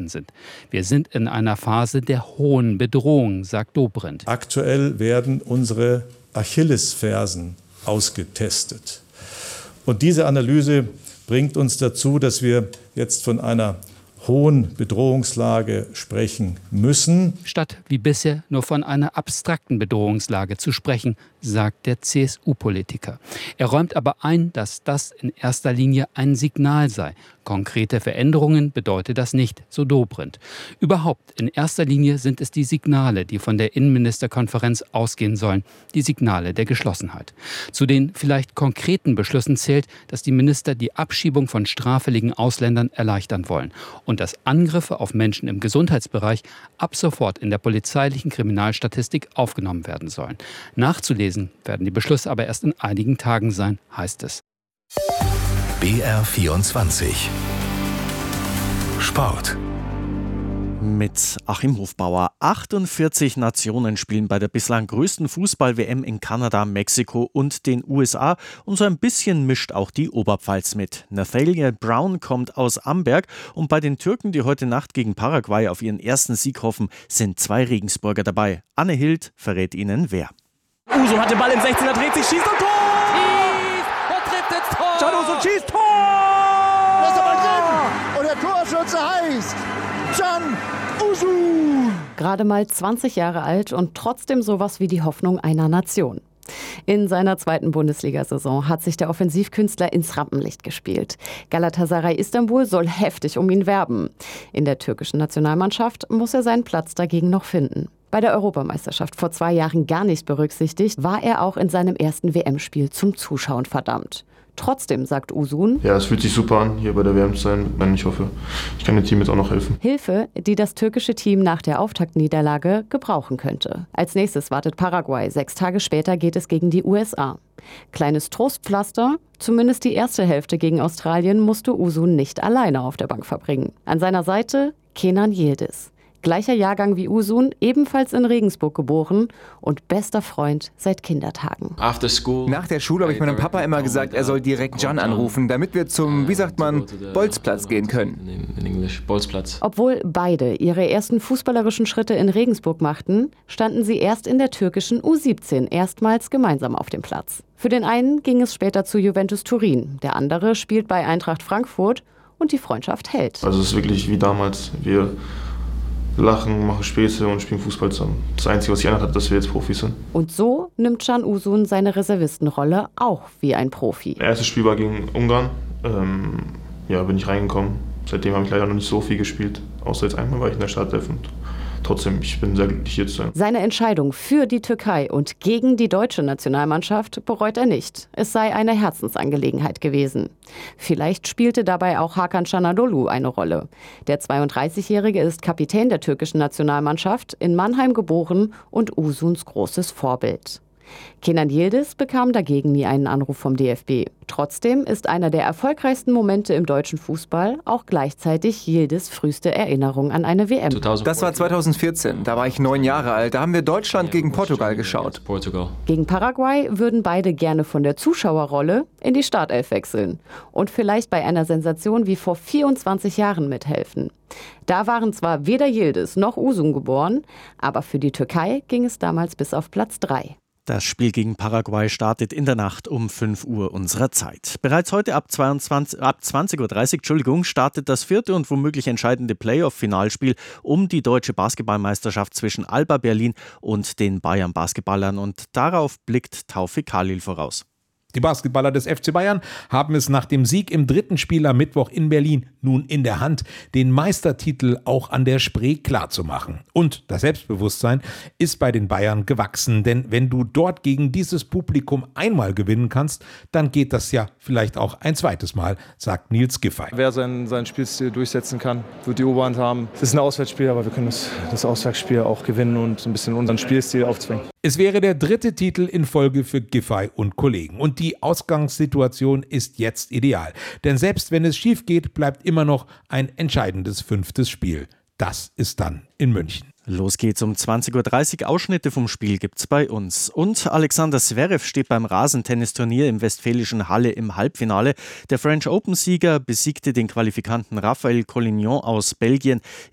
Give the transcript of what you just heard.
geworden sind. Wir sind in einer Phase der hohen Bedrohung, sagt Dobrindt. Aktuell werden unsere Achillesfersen ausgetestet. Und diese Analyse bringt uns dazu, dass wir jetzt von einer hohen Bedrohungslage sprechen müssen. Statt wie bisher nur von einer abstrakten Bedrohungslage zu sprechen, sagt der CSU-Politiker. Er räumt aber ein, dass das in erster Linie ein Signal sei. Konkrete Veränderungen bedeutet das nicht, so Dobrindt. Überhaupt, in erster Linie sind es die Signale, die von der Innenministerkonferenz ausgehen sollen, die Signale der Geschlossenheit. Zu den vielleicht konkreten Beschlüssen zählt, dass die Minister die Abschiebung von straffälligen Ausländern erleichtern wollen und dass Angriffe auf Menschen im Gesundheitsbereich ab sofort in der polizeilichen Kriminalstatistik aufgenommen werden sollen. Nachzulesen werden die Beschlüsse aber erst in einigen Tagen sein, heißt es. BR24 Sport. Mit Achim Hofbauer. 48 Nationen spielen bei der bislang größten Fußball-WM in Kanada, Mexiko und den USA. Und so ein bisschen mischt auch die Oberpfalz mit. Nathaniel Brown kommt aus Amberg. Und bei den Türken, die heute Nacht gegen Paraguay auf ihren ersten Sieg hoffen, sind 2 Regensburger dabei. Anne Hild verrät Ihnen wer. Usun hat den Ball im 16er, dreht sich, schießt und Tor! Schießt und trifft ins Tor! Can Usun schießt, Tor! Das ist aber drin! Und der Torschütze heißt Can Usun! Gerade mal 20 Jahre alt und trotzdem sowas wie die Hoffnung einer Nation. In seiner 2. Bundesliga-Saison hat sich der Offensivkünstler ins Rampenlicht gespielt. Galatasaray Istanbul soll heftig um ihn werben. In der türkischen Nationalmannschaft muss er seinen Platz dagegen noch finden. Bei der Europameisterschaft vor 2 Jahren gar nicht berücksichtigt, war er auch in seinem ersten WM-Spiel zum Zuschauen verdammt. Trotzdem, sagt Usun, ja, es fühlt sich super an, hier bei der WM zu sein. Ich hoffe, ich kann dem Team jetzt auch noch helfen. Hilfe, die das türkische Team nach der Auftaktniederlage gebrauchen könnte. Als nächstes wartet Paraguay. 6 Tage später geht es gegen die USA. Kleines Trostpflaster, zumindest die erste Hälfte gegen Australien musste Usun nicht alleine auf der Bank verbringen. An seiner Seite Kenan Yildiz. Gleicher Jahrgang wie Usun, ebenfalls in Regensburg geboren und bester Freund seit Kindertagen. Nach der Schule habe ich meinem Papa immer gesagt, er soll direkt Can anrufen, damit wir zum, wie sagt man, Bolzplatz gehen können. Obwohl beide ihre ersten fußballerischen Schritte in Regensburg machten, standen sie erst in der türkischen U17 erstmals gemeinsam auf dem Platz. Für den einen ging es später zu Juventus Turin, der andere spielt bei Eintracht Frankfurt und die Freundschaft hält. Also es ist wirklich wie damals, wir lachen, machen Späße und spielen Fußball zusammen. Das Einzige, was sich ändert hat, dass wir jetzt Profis sind. Und so nimmt Can Usun seine Reservistenrolle auch wie ein Profi. Das erste Spiel war gegen Ungarn. Bin ich reingekommen. Seitdem habe ich leider noch nicht so viel gespielt. Außer jetzt einmal war ich in der Startelf und trotzdem, ich bin sehr glücklich hier zu sein. Seine Entscheidung für die Türkei und gegen die deutsche Nationalmannschaft bereut er nicht. Es sei eine Herzensangelegenheit gewesen. Vielleicht spielte dabei auch Hakan Çalhanoğlu eine Rolle. Der 32-Jährige ist Kapitän der türkischen Nationalmannschaft, in Mannheim geboren und Usuns großes Vorbild. Kenan Yildiz bekam dagegen nie einen Anruf vom DFB. Trotzdem ist einer der erfolgreichsten Momente im deutschen Fußball auch gleichzeitig Yildiz' früheste Erinnerung an eine WM. Das war 2014, da war ich 9 Jahre alt, da haben wir Deutschland gegen Portugal geschaut. Gegen Paraguay würden beide gerne von der Zuschauerrolle in die Startelf wechseln und vielleicht bei einer Sensation wie vor 24 Jahren mithelfen. Da waren zwar weder Yildiz noch Usun geboren, aber für die Türkei ging es damals bis auf Platz 3. Das Spiel gegen Paraguay startet in der Nacht um 5 Uhr unserer Zeit. Bereits heute ab 20:30 Uhr startet das 4. und womöglich entscheidende Playoff-Finalspiel um die deutsche Basketballmeisterschaft zwischen Alba Berlin und den Bayern-Basketballern. Und darauf blickt Taufik Khalil voraus. Die Basketballer des FC Bayern haben es nach dem Sieg im 3. Spiel am Mittwoch in Berlin nun in der Hand, den Meistertitel auch an der Spree klarzumachen. Und das Selbstbewusstsein ist bei den Bayern gewachsen, denn wenn du dort gegen dieses Publikum einmal gewinnen kannst, dann geht das ja vielleicht auch ein zweites Mal, sagt Nils Giffey. Wer seinen Spielstil durchsetzen kann, wird die Oberhand haben. Es ist ein Auswärtsspiel, aber wir können das Auswärtsspiel auch gewinnen und ein bisschen unseren Spielstil aufzwingen. Es wäre der 3. Titel in Folge für Giffey und Kollegen. Und die Ausgangssituation ist jetzt ideal. Denn selbst wenn es schief geht, bleibt immer noch ein entscheidendes 5. Spiel. Das ist dann in München. Los geht's um 20:30 Uhr. Ausschnitte vom Spiel gibt's bei uns. Und Alexander Zverev steht beim Rasentennisturnier im westfälischen Halle im Halbfinale. Der French Open-Sieger besiegte den Qualifikanten Raphael Collignon aus Belgien